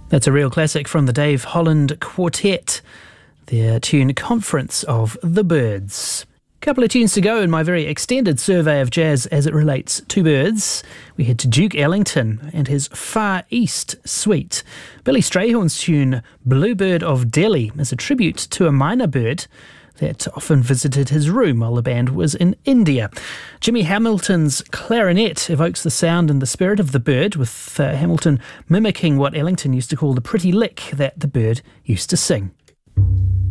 That's a real classic from the Dave Holland Quartet, their tune Conference of the Birds. Couple of tunes to go in my very extended survey of jazz as it relates to birds. We head to Duke Ellington and his Far East Suite. Billy Strayhorn's tune Bluebird of Delhi is a tribute to a minor bird that often visited his room while the band was in India. Jimmy Hamilton's clarinet evokes the sound and the spirit of the bird, with Hamilton mimicking what Ellington used to call the pretty lick that the bird used to sing.